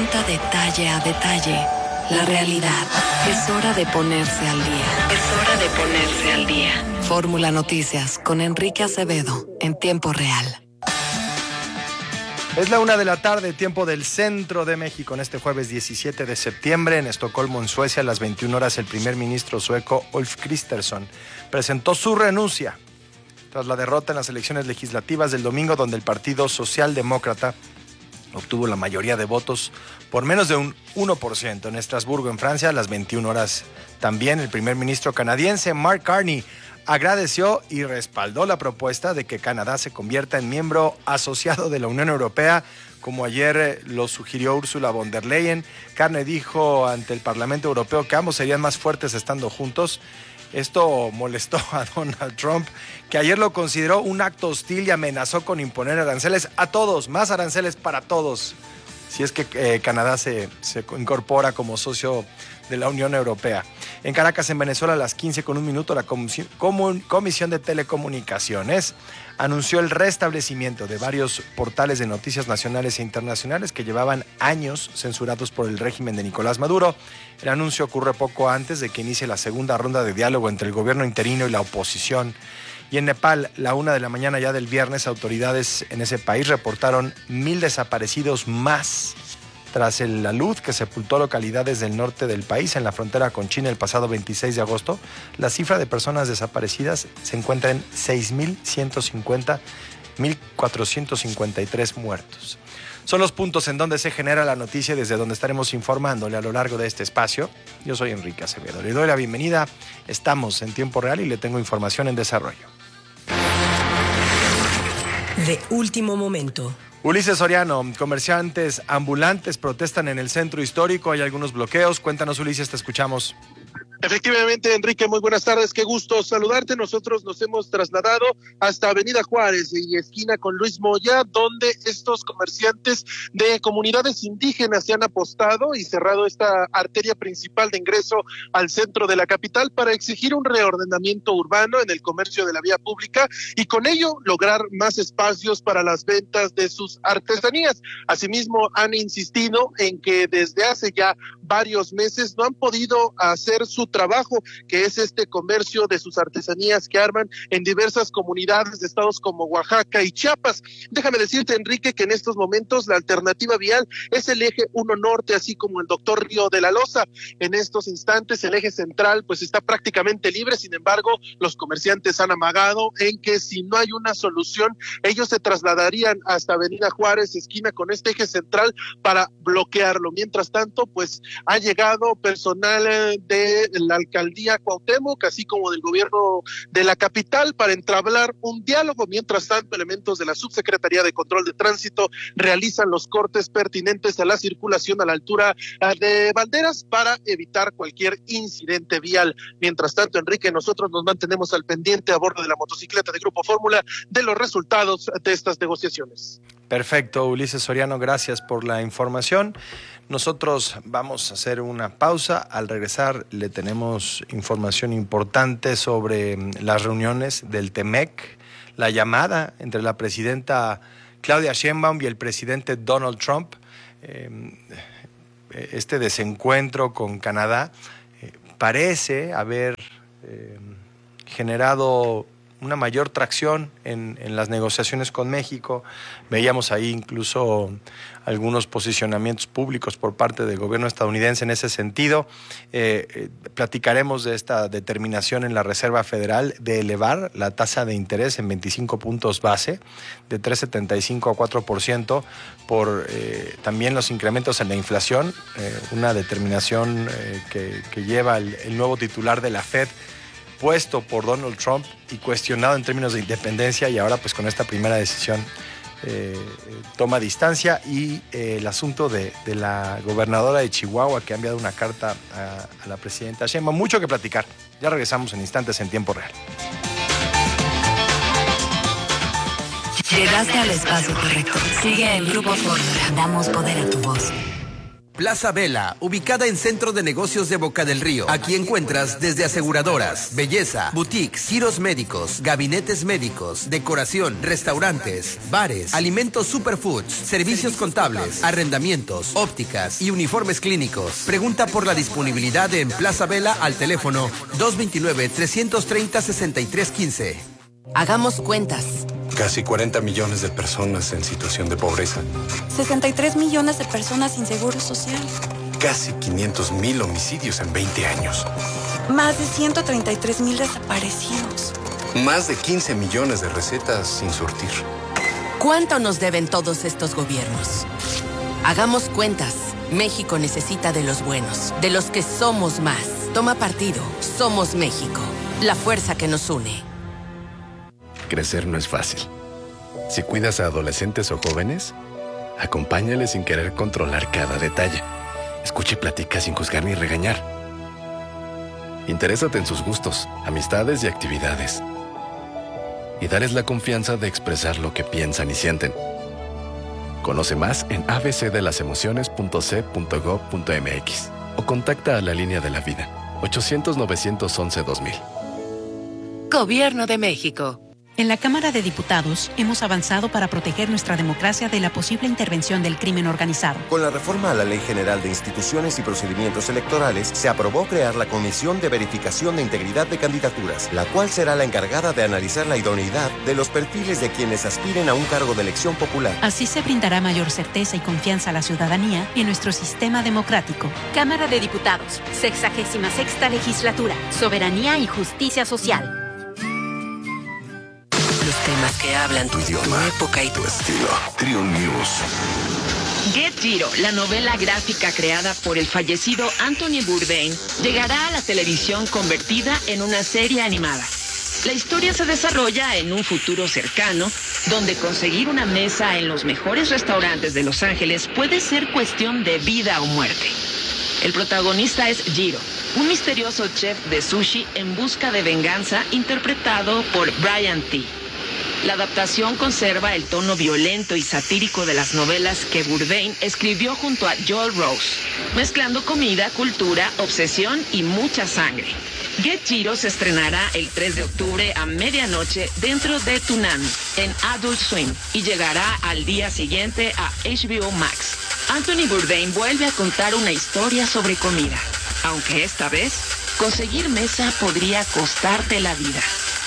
cuenta detalle a detalle la realidad. Es hora de ponerse al día. Es hora de ponerse al día. Fórmula Noticias con Enrique Acevedo en tiempo real. Es la 1 de la tarde, tiempo del centro de México, en este jueves 17 de septiembre. En Estocolmo, en Suecia, a las 21 horas, el primer ministro sueco Ulf Kristersson presentó su renuncia tras la derrota en las elecciones legislativas del domingo, donde el Partido Socialdemócrata obtuvo la mayoría de votos por menos de un 1%. En Estrasburgo, en Francia, a las 21 horas también, el primer ministro canadiense Mark Carney agradeció y respaldó la propuesta de que Canadá se convierta en miembro asociado de la Unión Europea, como ayer lo sugirió Ursula von der Leyen. Carney dijo ante el Parlamento Europeo que ambos serían más fuertes estando juntos. Esto molestó a Donald Trump, que ayer lo consideró un acto hostil y amenazó con imponer aranceles a todos, más aranceles para todos, si es que Canadá se incorpora como socio de la Unión Europea. En Caracas, en Venezuela, a las 15:01, la Comisión de Telecomunicaciones anunció el restablecimiento de varios portales de noticias nacionales e internacionales que llevaban años censurados por el régimen de Nicolás Maduro. El anuncio ocurre poco antes de que inicie la segunda ronda de diálogo entre el gobierno interino y la oposición. Y en Nepal, la 1 de la mañana ya del viernes, autoridades en ese país reportaron 1,000 desaparecidos más tras el alud que sepultó localidades del norte del país en la frontera con China el pasado 26 de agosto. La cifra de personas desaparecidas se encuentra en 6,150, 1,453 muertos. Son los puntos en donde se genera la noticia y desde donde estaremos informándole a lo largo de este espacio. Yo soy Enrique Acevedo. Le doy la bienvenida. Estamos en tiempo real y le tengo información en desarrollo. De último momento. Ulises Soriano, comerciantes ambulantes protestan en el centro histórico, hay algunos bloqueos. Cuéntanos, Ulises, te escuchamos. Efectivamente, Enrique, muy buenas tardes, qué gusto saludarte. Nosotros nos hemos trasladado hasta Avenida Juárez y esquina con Luis Moya, donde estos comerciantes de comunidades indígenas se han apostado y cerrado esta arteria principal de ingreso al centro de la capital para exigir un reordenamiento urbano en el comercio de la vía pública y con ello lograr más espacios para las ventas de sus artesanías. Asimismo, han insistido en que desde hace ya varios meses no han podido hacer su trabajo, que es este comercio de sus artesanías que arman en diversas comunidades de estados como Oaxaca y Chiapas. Déjame decirte, Enrique, que en estos momentos la alternativa vial es el eje 1 norte, así como el Doctor Río de la Loza. En estos instantes el eje central pues está prácticamente libre, sin embargo, los comerciantes han amagado en que si no hay una solución, ellos se trasladarían hasta Avenida Juárez, esquina con este eje central, para bloquearlo. Mientras tanto, pues ha llegado personal de la alcaldía Cuauhtémoc, así como del gobierno de la capital, para entablar un diálogo. Mientras tanto, elementos de la Subsecretaría de Control de Tránsito realizan los cortes pertinentes a la circulación a la altura de Banderas para evitar cualquier incidente vial. Mientras tanto, Enrique, nosotros nos mantenemos al pendiente a bordo de la motocicleta de Grupo Fórmula de los resultados de estas negociaciones. Perfecto, Ulises Soriano, gracias por la información. Nosotros vamos a hacer una pausa. Al regresar le tenemos información importante sobre las reuniones del TEMEC, la llamada entre la presidenta Claudia Sheinbaum y el presidente Donald Trump, este desencuentro con Canadá parece haber generado una mayor tracción en las negociaciones con México. Veíamos ahí incluso algunos posicionamientos públicos por parte del gobierno estadounidense en ese sentido. Platicaremos de esta determinación en la Reserva Federal de elevar la tasa de interés en 25 puntos base, de 3,75 a 4%, por también los incrementos en la inflación, una determinación que lleva el nuevo titular de la Fed, puesto por Donald Trump y cuestionado en términos de independencia, y ahora pues con esta primera decisión toma distancia. Y el asunto de la gobernadora de Chihuahua, que ha enviado una carta a la presidenta Sheinbaum. Mucho que platicar. Ya regresamos en instantes en tiempo real. Llegaste al espacio correcto. Sigue en Grupo Fórmula. Damos poder a tu voz. Plaza Vela, ubicada en Centro de Negocios de Boca del Río. Aquí encuentras desde aseguradoras, belleza, boutiques, giros médicos, gabinetes médicos, decoración, restaurantes, bares, alimentos superfoods, servicios contables, arrendamientos, ópticas y uniformes clínicos. Pregunta por la disponibilidad en Plaza Vela al teléfono 229-330-6315. Hagamos cuentas. Casi 40 millones de personas en situación de pobreza. 63 millones de personas sin seguro social. Casi 500,000 homicidios en 20 años. Más de 133,000 desaparecidos. Más de 15 millones de recetas sin surtir. ¿Cuánto nos deben todos estos gobiernos? Hagamos cuentas. México necesita de los buenos, de los que somos más. Toma partido. Somos México. La fuerza que nos une. Crecer no es fácil. Si cuidas a adolescentes o jóvenes, acompáñales sin querer controlar cada detalle. Escucha y platica sin juzgar ni regañar. Interésate en sus gustos, amistades y actividades. Y dales la confianza de expresar lo que piensan y sienten. Conoce más en abcdelasemociones.c.gov.mx o contacta a la Línea de la Vida, 800-911-2000. Gobierno de México. En la Cámara de Diputados hemos avanzado para proteger nuestra democracia de la posible intervención del crimen organizado. Con la reforma a la Ley General de Instituciones y Procedimientos Electorales, se aprobó crear la Comisión de Verificación de Integridad de Candidaturas, la cual será la encargada de analizar la idoneidad de los perfiles de quienes aspiren a un cargo de elección popular. Así se brindará mayor certeza y confianza a la ciudadanía en nuestro sistema democrático. Cámara de Diputados, 66ª Legislatura, Soberanía y Justicia Social. Los temas que hablan tu idioma, tu época y tu estilo. Triun News. Get Giro, la novela gráfica creada por el fallecido Anthony Bourdain, llegará a la televisión convertida en una serie animada. La historia se desarrolla en un futuro cercano, donde conseguir una mesa en los mejores restaurantes de Los Ángeles puede ser cuestión de vida o muerte. El protagonista es Jiro, un misterioso chef de sushi en busca de venganza interpretado por Brian T. La adaptación conserva el tono violento y satírico de las novelas que Bourdain escribió junto a Joel Rose, mezclando comida, cultura, obsesión y mucha sangre. Get Jiro se estrenará el 3 de octubre a medianoche dentro de Toonami, en Adult Swim, y llegará al día siguiente a HBO Max. Anthony Bourdain vuelve a contar una historia sobre comida, aunque esta vez conseguir mesa podría costarte la vida.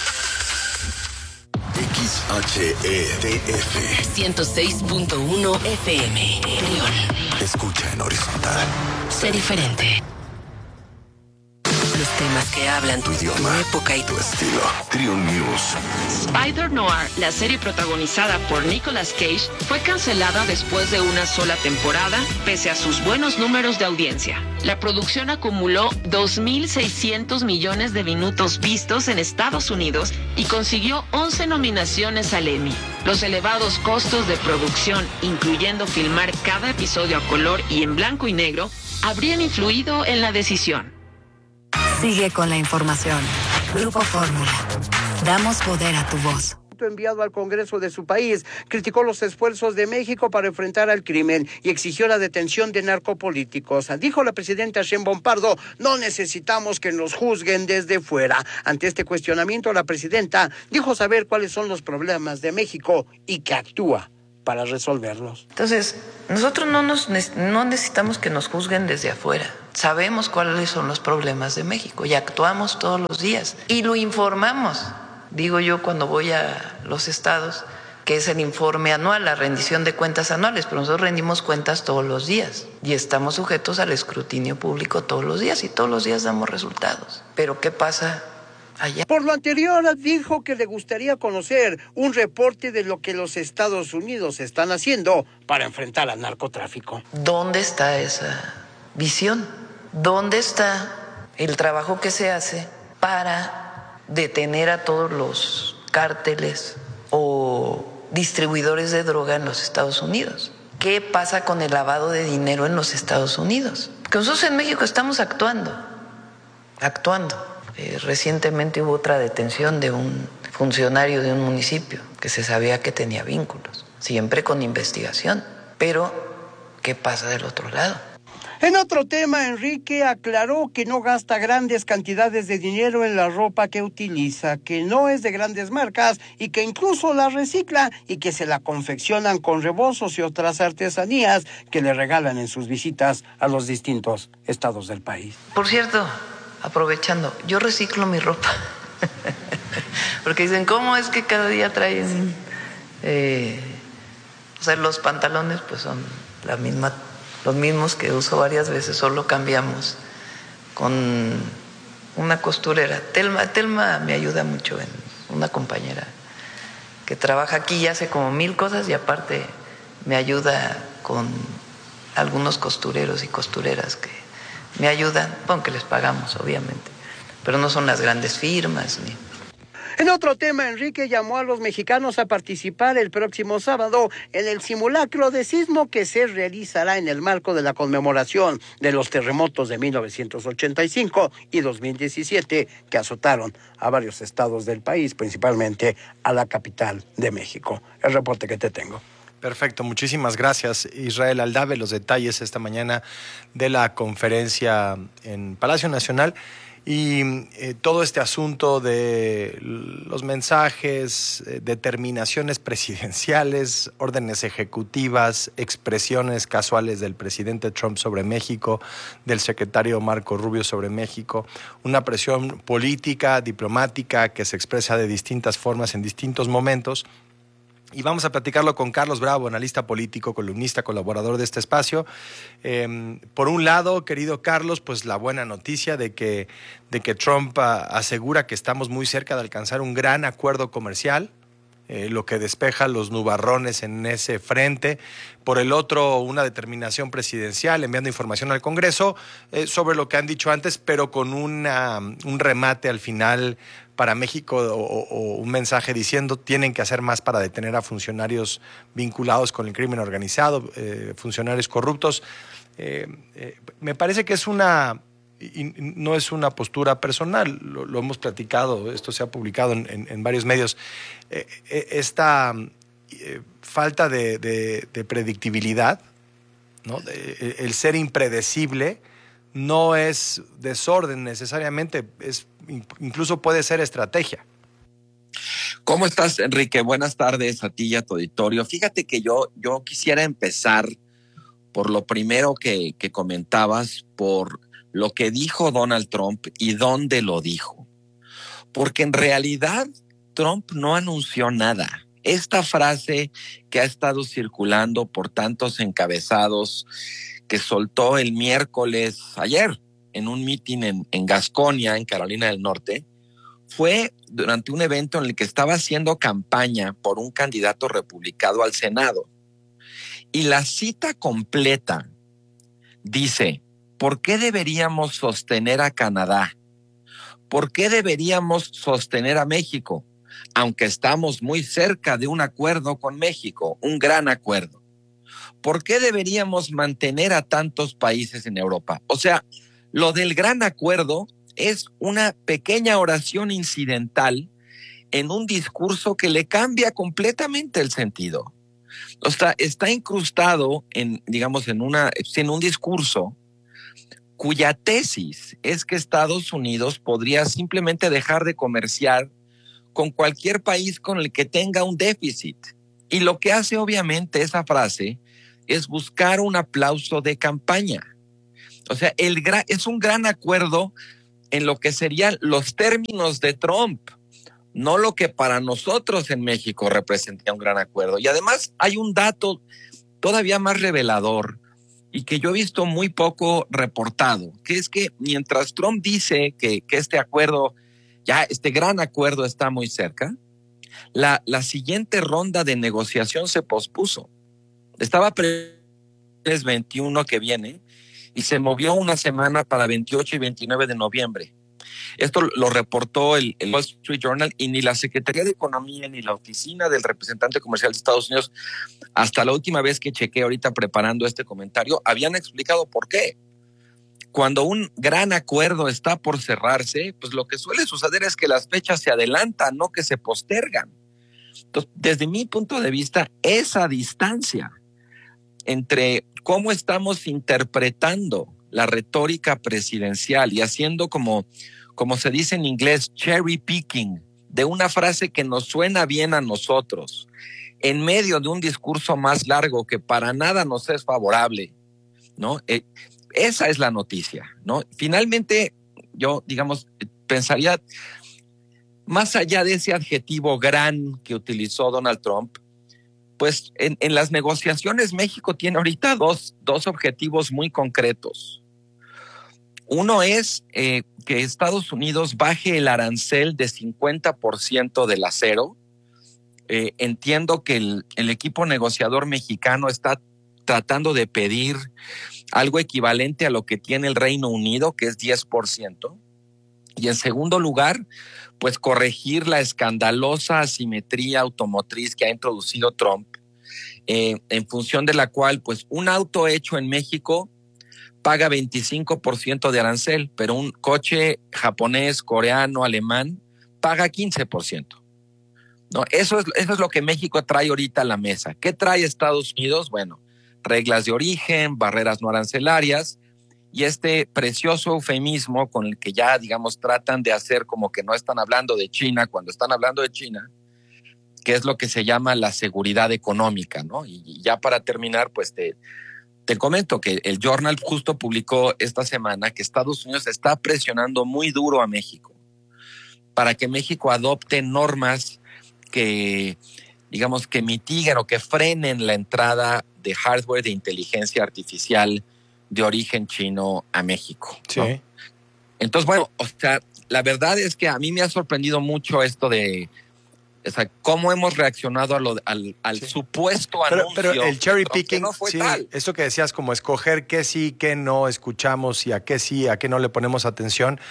XHEDF 106.1 FM. León. Escucha en horizontal. Sé diferente. Los temas que hablan tu idioma, tu época y tu estilo. Triun News. Spider Noir, la serie protagonizada por Nicolas Cage, fue cancelada después de una sola temporada, pese a sus buenos números de audiencia. La producción acumuló 2.600 millones de minutos vistos en Estados Unidos y consiguió 11 nominaciones al Emmy. Los elevados costos de producción, incluyendo filmar cada episodio a color y en blanco y negro, habrían influido en la decisión. Sigue con la información. Grupo Fórmula. Damos poder a tu voz. Enviado al Congreso de su país, criticó los esfuerzos de México para enfrentar al crimen y exigió la detención de narcopolíticos. Dijo la presidenta Sheinbaum Pardo, no necesitamos que nos juzguen desde fuera. Ante este cuestionamiento, la presidenta dijo saber cuáles son los problemas de México y que actúa para resolverlos. Entonces, nosotros no necesitamos que nos juzguen desde afuera. Sabemos cuáles son los problemas de México y actuamos todos los días y lo informamos. Digo yo cuando voy a los estados, que es el informe anual, la rendición de cuentas anuales, pero nosotros rendimos cuentas todos los días y estamos sujetos al escrutinio público todos los días y todos los días damos resultados. Pero ¿qué pasa allá? Por lo anterior, dijo que le gustaría conocer un reporte de lo que los Estados Unidos están haciendo para enfrentar al narcotráfico. ¿Dónde está esa visión? ¿Dónde está el trabajo que se hace para detener a todos los cárteles o distribuidores de droga en los Estados Unidos? ¿Qué pasa con el lavado de dinero en los Estados Unidos? Porque nosotros en México estamos actuando. Recientemente hubo otra detención de un funcionario de un municipio que se sabía que tenía vínculos, siempre con investigación. Pero, ¿qué pasa del otro lado? En otro tema, Enrique aclaró que no gasta grandes cantidades de dinero en la ropa que utiliza, que no es de grandes marcas y que incluso la recicla y que se la confeccionan con rebozos y otras artesanías que le regalan en sus visitas a los distintos estados del país. Por cierto, aprovechando, yo reciclo mi ropa. Porque dicen, ¿cómo es que cada día traen? Los pantalones pues son los mismos que uso varias veces, solo cambiamos con una costurera. Telma me ayuda mucho, una compañera que trabaja aquí y hace como 1000 cosas y aparte me ayuda con algunos costureros y costureras que me ayudan, bueno, que les pagamos obviamente, pero no son las grandes firmas ni... En otro tema, Enrique llamó a los mexicanos a participar el próximo sábado en el simulacro de sismo que se realizará en el marco de la conmemoración de los terremotos de 1985 y 2017 que azotaron a varios estados del país, principalmente a la capital de México. El reporte que te tengo. Perfecto, muchísimas gracias, Israel Aldave. Los detalles esta mañana de la conferencia en Palacio Nacional. Y todo este asunto de los mensajes, determinaciones presidenciales, órdenes ejecutivas, expresiones casuales del presidente Trump sobre México, del secretario Marco Rubio sobre México, una presión política, diplomática que se expresa de distintas formas en distintos momentos. Y vamos a platicarlo con Carlos Bravo, analista político, columnista, colaborador de este espacio. Por un lado, querido Carlos, pues la buena noticia de que Trump asegura que estamos muy cerca de alcanzar un gran acuerdo comercial, lo que despeja los nubarrones en ese frente. Por el otro, una determinación presidencial enviando información al Congreso sobre lo que han dicho antes, pero con un remate al final para México o un mensaje diciendo tienen que hacer más para detener a funcionarios vinculados con el crimen organizado, funcionarios corruptos. Me parece que no es una postura personal, lo hemos platicado, esto se ha publicado en varios medios. Esta falta de predictibilidad, ¿no? El ser impredecible no es desorden necesariamente, incluso puede ser estrategia. ¿Cómo estás, Enrique? Buenas tardes a ti y a tu auditorio. Fíjate que yo quisiera empezar por lo primero que comentabas, por lo que dijo Donald Trump y dónde lo dijo. Porque en realidad Trump no anunció nada. Esta frase que ha estado circulando por tantos encabezados que soltó el miércoles ayer en un meeting en Gasconia, en Carolina del Norte, fue durante un evento en el que estaba haciendo campaña por un candidato republicano al Senado. Y la cita completa dice: ¿por qué deberíamos sostener a Canadá? ¿Por qué deberíamos sostener a México? Aunque estamos muy cerca de un acuerdo con México, un gran acuerdo. ¿Por qué deberíamos mantener a tantos países en Europa? O sea, lo del gran acuerdo es una pequeña oración incidental en un discurso que le cambia completamente el sentido. O sea, está incrustado en un discurso cuya tesis es que Estados Unidos podría simplemente dejar de comerciar con cualquier país con el que tenga un déficit. Y lo que hace obviamente esa frase es buscar un aplauso de campaña. O sea, es un gran acuerdo en lo que serían los términos de Trump, no lo que para nosotros en México representa un gran acuerdo. Y además hay un dato todavía más revelador y que yo he visto muy poco reportado, que es que mientras Trump dice que este acuerdo, este gran acuerdo está muy cerca, la siguiente ronda de negociación se pospuso. Estaba el 21 que viene y se movió una semana para 28 y 29 de noviembre. Esto lo reportó el Wall Street Journal y ni la Secretaría de Economía ni la Oficina del Representante Comercial de Estados Unidos, hasta la última vez que chequé ahorita preparando este comentario, habían explicado por qué. Cuando un gran acuerdo está por cerrarse, pues lo que suele suceder es que las fechas se adelantan, no que se postergan. Entonces, desde mi punto de vista, esa distancia entre cómo estamos interpretando la retórica presidencial y haciendo como se dice en inglés, cherry picking, de una frase que nos suena bien a nosotros, en medio de un discurso más largo que para nada nos es favorable, ¿no? Esa es la noticia, ¿no? Finalmente, yo, digamos, pensaría, más allá de ese adjetivo gran que utilizó Donald Trump, pues en las negociaciones México tiene ahorita dos objetivos muy concretos. Uno es que Estados Unidos baje el arancel de 50% del acero. Entiendo que el equipo negociador mexicano está tratando de pedir algo equivalente a lo que tiene el Reino Unido, que es 10%. Y en segundo lugar, pues corregir la escandalosa asimetría automotriz que ha introducido Trump, en función de la cual, pues, un auto hecho en México paga 25% de arancel, pero un coche japonés, coreano, alemán paga 15%. ¿No? Eso es lo que México trae ahorita a la mesa. ¿Qué trae Estados Unidos? Bueno, reglas de origen, barreras no arancelarias y este precioso eufemismo con el que ya, digamos, tratan de hacer como que no están hablando de China cuando están hablando de China, que es lo que se llama la seguridad económica, ¿no? Y ya para terminar, pues te comento que el Journal justo publicó esta semana que Estados Unidos está presionando muy duro a México para que México adopte normas que, digamos, que mitiguen o que frenen la entrada de hardware de inteligencia artificial de origen chino a México, ¿no? Sí. Entonces, bueno, o sea, la verdad es que a mí me ha sorprendido mucho esto de, o sea, cómo hemos reaccionado al supuesto anuncio. Pero el cherry picking, no fue sí, tal. eso que decías, como escoger qué sí, qué no escuchamos y a qué sí, a qué no le ponemos atención,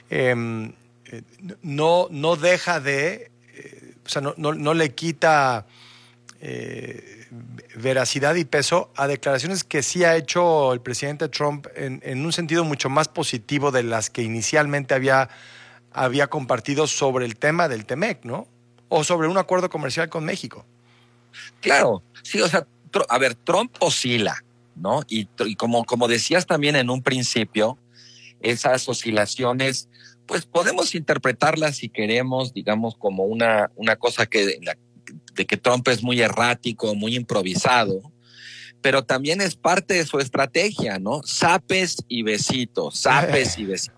no deja de, o sea, no le quita veracidad y peso a declaraciones que sí ha hecho el presidente Trump en un sentido mucho más positivo de las que inicialmente había compartido sobre el tema del TEMEC, ¿no? O sobre un acuerdo comercial con México. Claro, sí, o sea, a ver, Trump oscila, ¿no? Y como decías también en un principio, esas oscilaciones, pues podemos interpretarlas si queremos, digamos, como una cosa de que Trump es muy errático, muy improvisado, pero también es parte de su estrategia, ¿no? Zapes y besitos, zapes y besitos.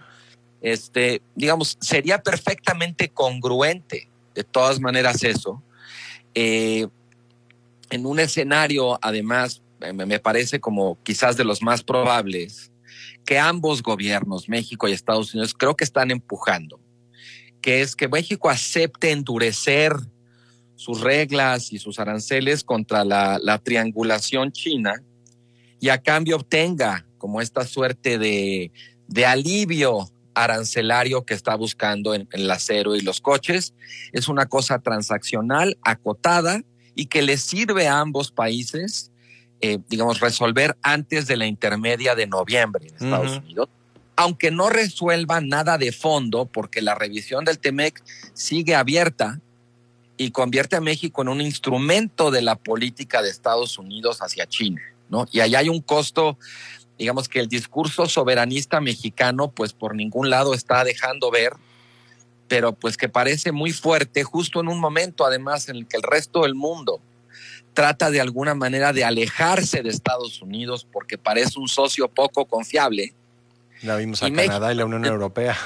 Digamos, sería perfectamente congruente, de todas maneras eso, en un escenario, además, me parece como quizás de los más probables, que ambos gobiernos, México y Estados Unidos, creo que están empujando, que es que México acepte endurecer sus reglas y sus aranceles contra la triangulación china y a cambio obtenga como esta suerte de alivio arancelario que está buscando en el acero y los coches. Es una cosa transaccional, acotada y que le sirve a ambos países, digamos, resolver antes de la intermedia de noviembre en Estados Unidos, aunque no resuelva nada de fondo porque la revisión del TEMEC sigue abierta y convierte a México en un instrumento de la política de Estados Unidos hacia China, ¿no? Y allá hay un costo, digamos, que el discurso soberanista mexicano pues por ningún lado está dejando ver, pero pues que parece muy fuerte justo en un momento además en el que el resto del mundo trata de alguna manera de alejarse de Estados Unidos porque parece un socio poco confiable. La vimos a Canadá y la Unión Europea.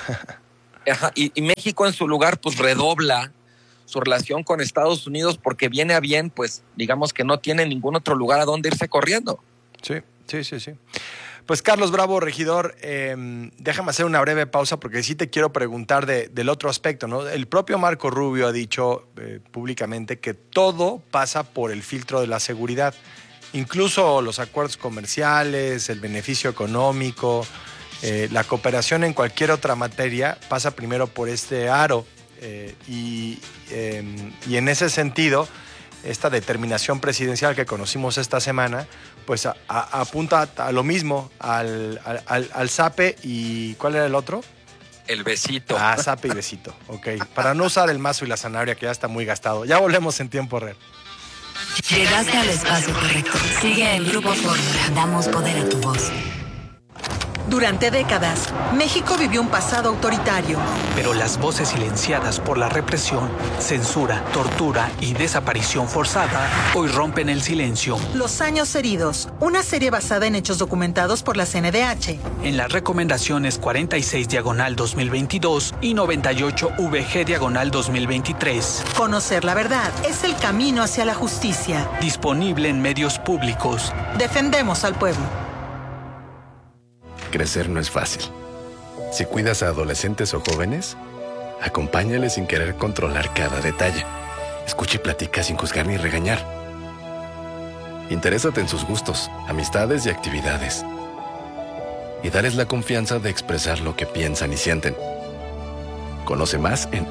Y México en su lugar pues redobla su relación con Estados Unidos porque viene a bien, pues digamos que no tiene ningún otro lugar a donde irse corriendo. Sí. Pues Carlos Bravo, regidor, déjame hacer una breve pausa porque sí te quiero preguntar del otro aspecto, ¿no? El propio Marco Rubio ha dicho públicamente que todo pasa por el filtro de la seguridad, incluso los acuerdos comerciales, el beneficio económico, la cooperación en cualquier otra materia pasa primero por este aro y en ese sentido esta determinación presidencial que conocimos esta semana pues apunta a lo mismo, al zape y ¿cuál era el otro? El besito. Zape y besito, ok. Para no usar el mazo y la zanahoria que ya está muy gastado. Ya volvemos en tiempo real. Llegaste al espacio correcto. Sigue en Grupo Fórmula. Damos poder a tu voz. Durante décadas, México vivió un pasado autoritario. Pero las voces silenciadas por la represión, censura, tortura y desaparición forzada hoy rompen el silencio. Los años heridos, una serie basada en hechos documentados por la CNDH. En las recomendaciones 46/2022 y 98-VG/2023. Conocer la verdad es el camino hacia la justicia. Disponible en medios públicos. Defendemos al pueblo. Crecer no es fácil. Si cuidas a adolescentes o jóvenes, acompáñales sin querer controlar cada detalle. Escucha y platica sin juzgar ni regañar. Interésate en sus gustos, amistades y actividades. Y dales la confianza de expresar lo que piensan y sienten. Conoce más en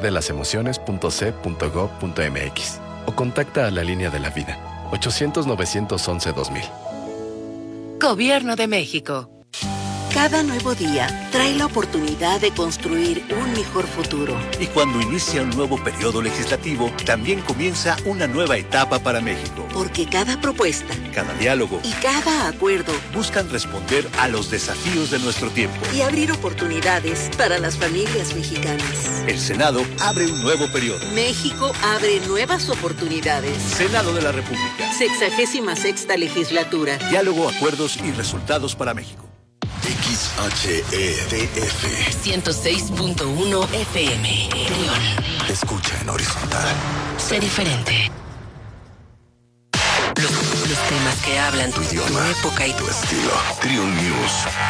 abcdelasemociones.c.gov.mx o contacta a la Línea de la Vida, 800-911-2000. Gobierno de México. Cada nuevo día trae la oportunidad de construir un mejor futuro. Y cuando inicia un nuevo periodo legislativo, también comienza una nueva etapa para México. Porque cada propuesta, cada diálogo y cada acuerdo buscan responder a los desafíos de nuestro tiempo y abrir oportunidades para las familias mexicanas. El Senado abre un nuevo periodo. México abre nuevas oportunidades. Senado de la República. 66ª legislatura. Diálogo, acuerdos y resultados para México. XHEDF 106.1 FM. León. Escucha en horizontal. Sé diferente. Los temas que hablan tu idioma, tu época y tu estilo. Triun News.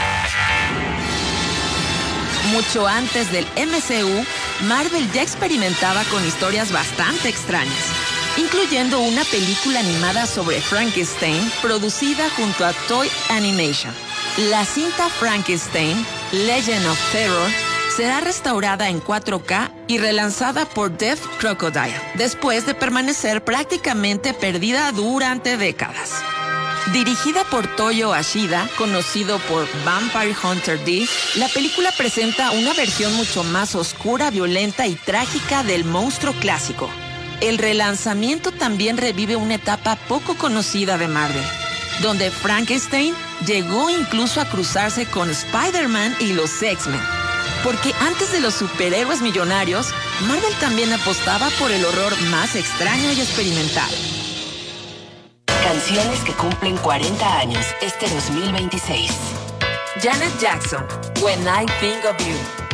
Mucho antes del MCU, Marvel ya experimentaba con historias bastante extrañas, incluyendo una película animada sobre Frankenstein producida junto a Toy Animation. La cinta Frankenstein, Legend of Terror, será restaurada en 4K y relanzada por Death Crocodile, después de permanecer prácticamente perdida durante décadas. Dirigida por Toyo Ashida, conocido por Vampire Hunter D, la película presenta una versión mucho más oscura, violenta y trágica del monstruo clásico. El relanzamiento también revive una etapa poco conocida de Marvel, donde Frankenstein llegó incluso a cruzarse con Spider-Man y los X-Men. Porque antes de los superhéroes millonarios, Marvel también apostaba por el horror más extraño y experimental. Canciones que cumplen 40 años este 2026. Janet Jackson, When I Think of You.